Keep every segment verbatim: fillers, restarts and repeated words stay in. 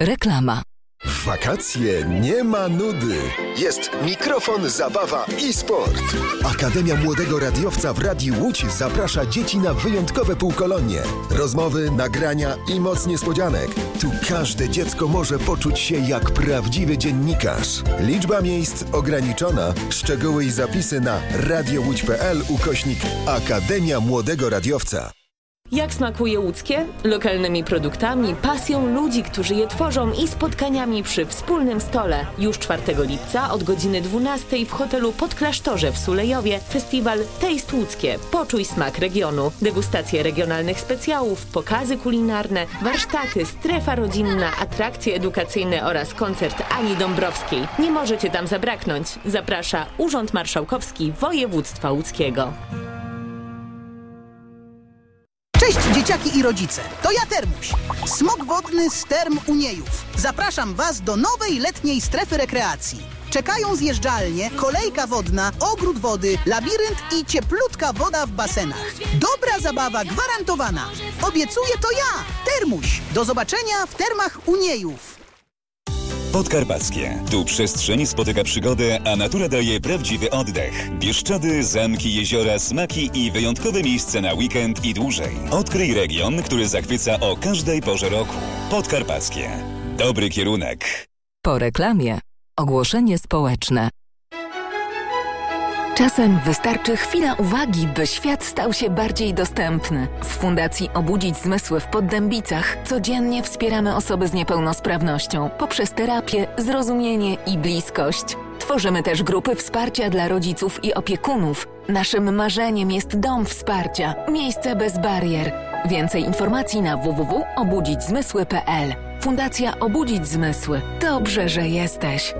Reklama. W wakacje nie ma nudy. Jest mikrofon, zabawa i sport. Akademia Młodego Radiowca w Radiu Łódź zaprasza dzieci na wyjątkowe półkolonie. Rozmowy, nagrania i moc niespodzianek. Tu każde dziecko może poczuć się jak prawdziwy dziennikarz. Liczba miejsc ograniczona. Szczegóły i zapisy na radiołódź.pl ukośnik Akademia Młodego Radiowca. Jak smakuje łódzkie? Lokalnymi produktami, pasją ludzi, którzy je tworzą i spotkaniami przy wspólnym stole. Już czwartego lipca od godziny dwunastej w hotelu Podklasztorze w Sulejowie festiwal Taste Łódzkie. Poczuj smak regionu. Degustacje regionalnych specjałów, pokazy kulinarne, warsztaty, strefa rodzinna, atrakcje edukacyjne oraz koncert Ani Dąbrowskiej. Nie możecie tam zabraknąć. Zaprasza Urząd Marszałkowski Województwa Łódzkiego. Cześć dzieciaki i rodzice, to ja Termuś, smok wodny z Term Uniejów. Zapraszam Was do nowej letniej strefy rekreacji. Czekają zjeżdżalnie, kolejka wodna, ogród wody, labirynt i cieplutka woda w basenach. Dobra zabawa gwarantowana. Obiecuję to ja, Termuś. Do zobaczenia w Termach Uniejów. Podkarpackie. Tu przestrzeń spotyka przygodę, a natura daje prawdziwy oddech. Bieszczady, zamki, jeziora, smaki i wyjątkowe miejsca na weekend i dłużej. Odkryj region, który zachwyca o każdej porze roku. Podkarpackie. Dobry kierunek. Po reklamie. Ogłoszenie społeczne. Czasem wystarczy chwila uwagi, by świat stał się bardziej dostępny. W Fundacji Obudzić Zmysły w Poddębicach codziennie wspieramy osoby z niepełnosprawnością poprzez terapię, zrozumienie i bliskość. Tworzymy też grupy wsparcia dla rodziców i opiekunów. Naszym marzeniem jest dom wsparcia, miejsce bez barier. Więcej informacji na w w w kropka obudzić zmysły kropka p l. Fundacja Obudzić Zmysły. Dobrze, że jesteś.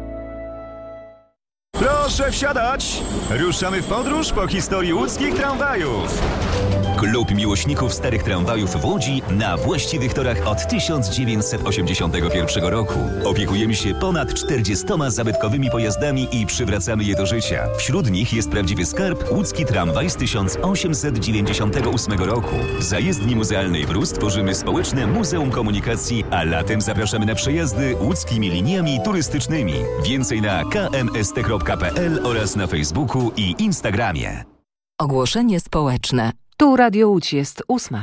Proszę wsiadać! Ruszamy w podróż po historii łódzkich tramwajów. Klub miłośników starych tramwajów w Łodzi na właściwych torach od tysiąc dziewięćset osiemdziesiątego pierwszego roku. Opiekujemy się ponad czterdziestoma zabytkowymi pojazdami i przywracamy je do życia. Wśród nich jest prawdziwy skarb łódzki tramwaj z tysiąc osiemset dziewięćdziesiątego ósmego roku. W zajezdni muzealnej w Rus tworzymy społeczne Muzeum Komunikacji, a latem zapraszamy na przejazdy łódzkimi liniami turystycznymi. Więcej na k m s t kropka p l oraz na Facebooku i Instagramie. Ogłoszenie społeczne. Tu Radio Łódź jest ósma.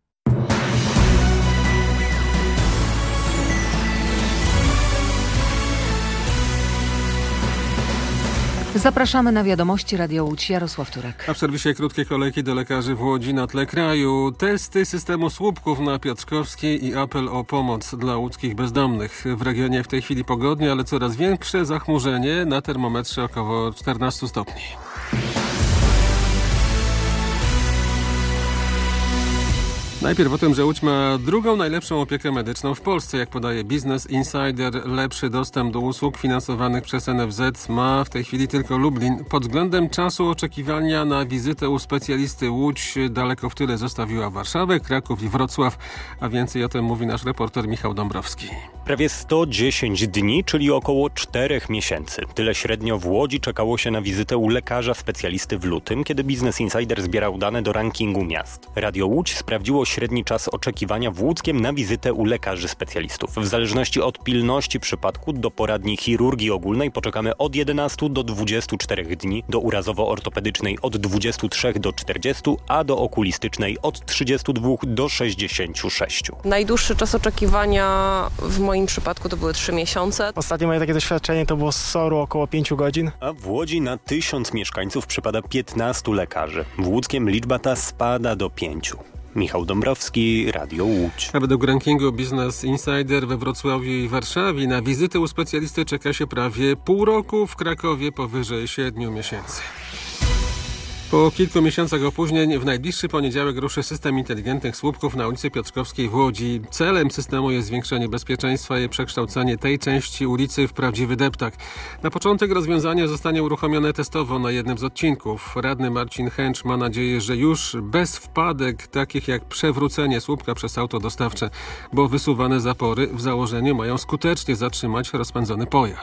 Zapraszamy na wiadomości Radio Łódź. Jarosław Turek. A w serwisie krótkie kolejki do lekarzy w Łodzi na tle kraju. Testy systemu słupków na Piotrkowskiej i apel o pomoc dla łódzkich bezdomnych. W regionie w tej chwili pogodnie, ale coraz większe zachmurzenie. Na termometrze około czternaście stopni. Najpierw o tym, że Łódź ma drugą najlepszą opiekę medyczną w Polsce. Jak podaje Business Insider, lepszy dostęp do usług finansowanych przez N F Z ma w tej chwili tylko Lublin. Pod względem czasu oczekiwania na wizytę u specjalisty Łódź daleko w tyle zostawiła Warszawę, Kraków i Wrocław. A więcej o tym mówi nasz reporter Michał Dąbrowski. Prawie sto dziesięć dni, czyli około czterech miesięcy. Tyle średnio w Łodzi czekało się na wizytę u lekarza specjalisty w lutym, kiedy Business Insider zbierał dane do rankingu miast. Radio Łódź sprawdziło średni czas oczekiwania w Łódzkiem na wizytę u lekarzy specjalistów. W zależności od pilności przypadku do poradni chirurgii ogólnej poczekamy od jedenastu do dwudziestu czterech dni, do urazowo-ortopedycznej od dwudziestu trzech do czterdziestu, a do okulistycznej od trzydziestu dwóch do sześćdziesięciu sześciu. Najdłuższy czas oczekiwania w moim przypadku to były trzy miesiące. Ostatnie moje takie doświadczenie to było z S O R-u około pięciu godzin. A w Łodzi na tysiąc mieszkańców przypada piętnastu lekarzy. W Łódzkiem liczba ta spada do pięciu. Michał Dąbrowski, Radio Łódź. A według rankingu Business Insider we Wrocławiu i Warszawie na wizytę u specjalisty czeka się prawie pół roku, w Krakowie powyżej siedmiu miesięcy. Po kilku miesiącach opóźnień w najbliższy poniedziałek ruszy system inteligentnych słupków na ulicy Piotrkowskiej w Łodzi. Celem systemu jest zwiększenie bezpieczeństwa i przekształcenie tej części ulicy w prawdziwy deptak. Na początek rozwiązanie zostanie uruchomione testowo na jednym z odcinków. Radny Marcin Chęcz ma nadzieję, że już bez wpadek takich jak przewrócenie słupka przez auto dostawcze, bo wysuwane zapory w założeniu mają skutecznie zatrzymać rozpędzony pojazd.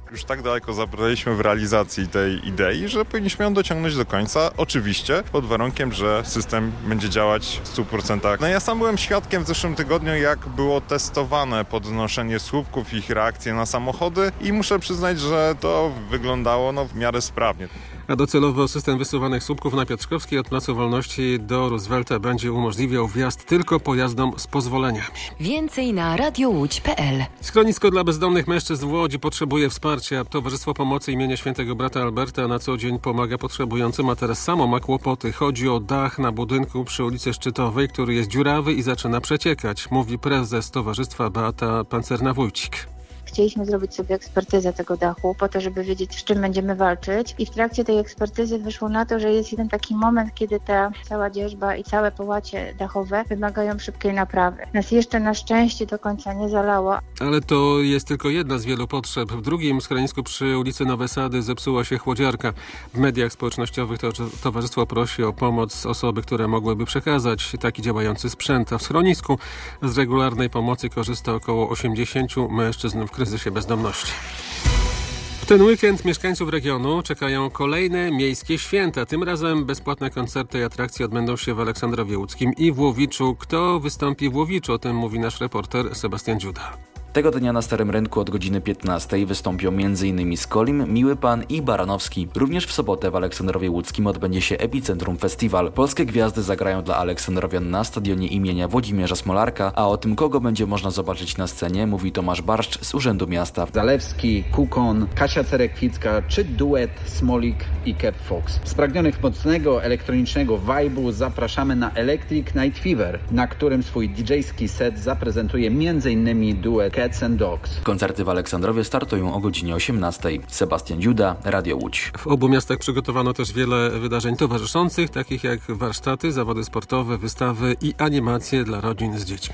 Już tak daleko zabraliśmy w realizacji tej idei, że powinniśmy ją dociągnąć do końca. Oczywiście pod warunkiem, że system będzie działać w stu procentach. No ja sam byłem świadkiem w zeszłym tygodniu, jak było testowane podnoszenie słupków, ich reakcje na samochody i muszę przyznać, że to wyglądało no, w miarę sprawnie. A docelowo system wysuwanych słupków na Piotrkowskiej od Placu Wolności do Roosevelta będzie umożliwiał wjazd tylko pojazdom z pozwoleniami. Więcej na radiołódź kropka pe el. Schronisko dla bezdomnych mężczyzn w Łodzi potrzebuje wsparcia. Towarzystwo Pomocy imienia Świętego Brata Alberta na co dzień pomaga potrzebującym, a teraz samo ma kłopoty. Chodzi o dach na budynku przy ulicy Szczytowej, który jest dziurawy i zaczyna przeciekać, mówi prezes towarzystwa Beata Pancerna-Wójcik. Chcieliśmy zrobić sobie ekspertyzę tego dachu po to, żeby wiedzieć, z czym będziemy walczyć i w trakcie tej ekspertyzy wyszło na to, że jest jeden taki moment, kiedy ta cała dzierżba i całe połacie dachowe wymagają szybkiej naprawy. Nas jeszcze na szczęście do końca nie zalało. Ale to jest tylko jedna z wielu potrzeb. W drugim schronisku przy ulicy Nowe Sady zepsuła się chłodziarka. W mediach społecznościowych to towarzystwo prosi o pomoc osoby, które mogłyby przekazać taki działający sprzęt, a w schronisku z regularnej pomocy korzysta około osiemdziesięciu mężczyzn w kryzysie bezdomności. W ten weekend mieszkańców regionu czekają kolejne miejskie święta. Tym razem bezpłatne koncerty i atrakcje odbędą się w Aleksandrowie Łódzkim i w Łowiczu. Kto wystąpi w Łowiczu? O tym mówi nasz reporter Sebastian Dziuda. Tego dnia na Starym Rynku od godziny piętnastej wystąpią m.in. Skolim, Miły Pan i Baranowski. Również w sobotę w Aleksandrowie Łódzkim odbędzie się Epicentrum Festiwal. Polskie gwiazdy zagrają dla Aleksandrowian na stadionie imienia Włodzimierza Smolarka, a o tym, kogo będzie można zobaczyć na scenie, mówi Tomasz Barszcz z Urzędu Miasta. Zalewski, Kukon, Kasia Cerekwicka czy duet Smolik i Kev Fox. Spragnionych mocnego elektronicznego vibe'u zapraszamy na Electric Night Fever, na którym swój didżejski set zaprezentuje m.in. duet Cats and Dogs. Koncerty w Aleksandrowie startują o godzinie osiemnastej. Sebastian Dziuda, Radio Łódź. W obu miastach przygotowano też wiele wydarzeń towarzyszących, takich jak warsztaty, zawody sportowe, wystawy i animacje dla rodzin z dziećmi.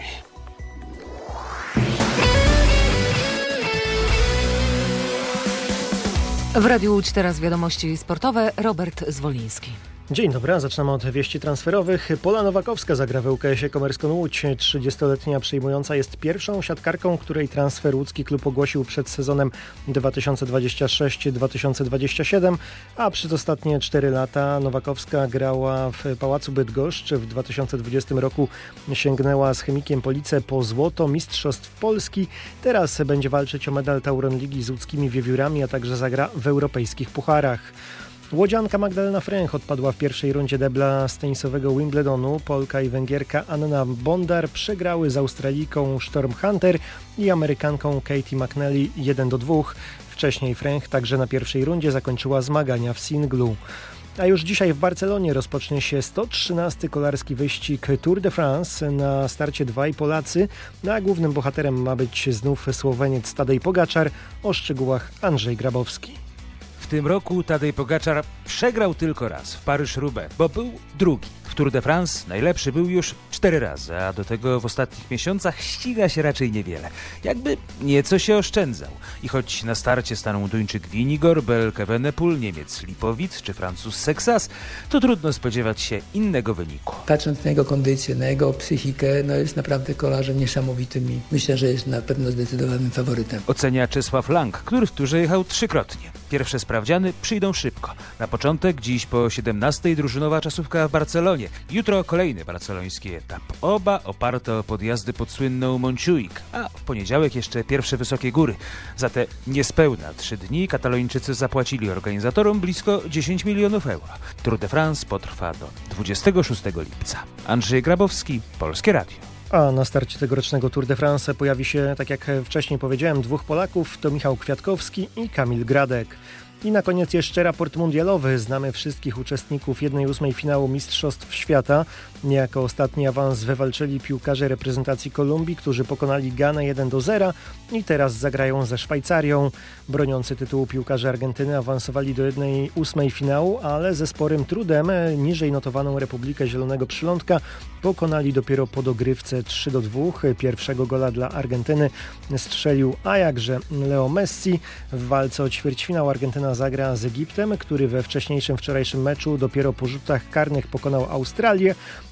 W Radiu Łódź teraz wiadomości sportowe. Robert Zwoliński. Dzień dobry, zaczynamy od wieści transferowych. Pola Nowakowska zagra w ŁKS-ie Komerskon Łódź. trzydziestoletnia przyjmująca jest pierwszą siatkarką, której transfer łódzki klub ogłosił przed sezonem dwa tysiące dwudziestym szóstym dwa tysiące dwudziestym siódmym, a przez ostatnie cztery lata Nowakowska grała w Pałacu Bydgoszcz. W dwa tysiące dwudziestym roku sięgnęła z Chemikiem Police po złoto Mistrzostw Polski. Teraz będzie walczyć o medal Tauron Ligi z łódzkimi wiewiórami, a także zagra w europejskich pucharach. Łodzianka Magdalena Fręch odpadła w pierwszej rundzie debla z tenisowego Wimbledonu. Polka i Węgierka Anna Bondar przegrały z Australijką Storm Hunter i Amerykanką Katie McNally jeden do dwóch. Wcześniej Fręch także na pierwszej rundzie zakończyła zmagania w singlu. A już dzisiaj w Barcelonie rozpocznie się sto trzynasty kolarski wyścig Tour de France. Na starcie dwaj Polacy, a głównym bohaterem ma być znów Słoweniec Tadej Pogaczar. O szczegółach Andrzej Grabowski. W tym roku Tadej Pogaczar przegrał tylko raz w Paryż-Roubaix, bo był drugi. W Tour de France najlepszy był już cztery razy, a do tego w ostatnich miesiącach ściga się raczej niewiele. Jakby nieco się oszczędzał. I choć na starcie stanął Duńczyk Vinigor, Belg Evenepoel, Niemiec Lipowicz czy Francuz Sexas, to trudno spodziewać się innego wyniku. Patrząc na jego kondycję, na jego psychikę, no jest naprawdę kolarzem niesamowitym i myślę, że jest na pewno zdecydowanym faworytem. Ocenia Czesław Lang, który w turze jechał trzykrotnie. Pierwsze sprawdziany przyjdą szybko. Na początek dziś po siedemnastej drużynowa czasówka w Barcelonie. Jutro kolejny barceloński etap. Oba oparte o podjazdy pod słynną Montjuic, a w poniedziałek jeszcze pierwsze wysokie góry. Za te niespełna trzy dni Katalończycy zapłacili organizatorom blisko dziesięć milionów euro. Tour de France potrwa do dwudziestego szóstego lipca. Andrzej Grabowski, Polskie Radio. A na starcie tegorocznego Tour de France pojawi się, tak jak wcześniej powiedziałem, dwóch Polaków, to Michał Kwiatkowski i Kamil Gradek. I na koniec jeszcze raport mundialowy. Znamy wszystkich uczestników jednej ósmej finału Mistrzostw Świata. Niejako ostatni awans wywalczyli piłkarze reprezentacji Kolumbii, którzy pokonali Ganę jeden do zera i teraz zagrają ze Szwajcarią. Broniący tytułu piłkarze Argentyny awansowali do jednej ósmej finału, ale ze sporym trudem niżej notowaną Republikę Zielonego Przylądka pokonali dopiero po dogrywce trzy do dwóch. Pierwszego gola dla Argentyny strzelił, a jakże Leo Messi. W walce o ćwierćfinał Argentyna zagra z Egiptem, który we wcześniejszym wczorajszym meczu dopiero po rzutach karnych pokonał Australię.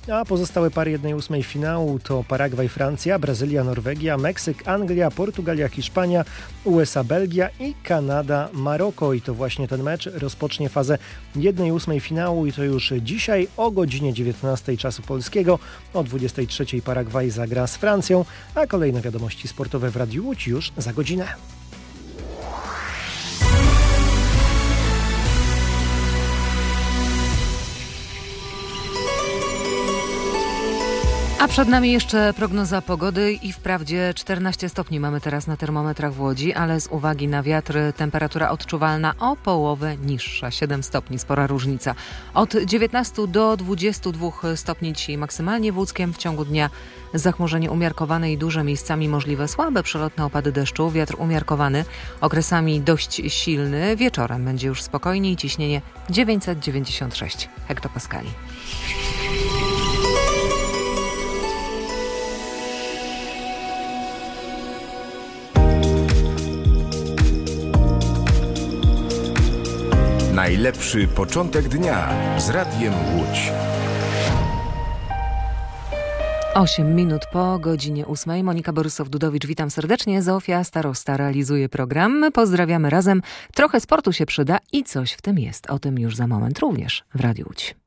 A pozostałe pary jednej ósmej finału to Paragwaj, Francja, Brazylia, Norwegia, Meksyk, Anglia, Portugalia, Hiszpania, U S A, Belgia i Kanada, Maroko. I to właśnie ten mecz rozpocznie fazę jednej ósmej finału i to już dzisiaj o godzinie dziewiętnastej czasu polskiego. O dwudziestej trzeciej Paragwaj zagra z Francją, a kolejne wiadomości sportowe w Radiu Łódź już za godzinę. A przed nami jeszcze prognoza pogody i wprawdzie czternaście stopni mamy teraz na termometrach w Łodzi, ale z uwagi na wiatr temperatura odczuwalna o połowę niższa, siedem stopni, spora różnica. Od dziewiętnastu do dwudziestu dwóch stopni dzisiaj maksymalnie w Łódzkiem, w ciągu dnia zachmurzenie umiarkowane i duże, miejscami możliwe słabe przelotne opady deszczu, wiatr umiarkowany, okresami dość silny, wieczorem będzie już spokojniej, ciśnienie dziewięćset dziewięćdziesiąt sześć hektopaskali. Najlepszy początek dnia z Radiem Łódź. osiem minut po godzinie ósmej. Monika Borysow-Dudowicz, witam serdecznie. Zofia Starosta realizuje program. Pozdrawiamy razem. Trochę sportu się przyda i coś w tym jest. O tym już za moment również w Radiu Łódź.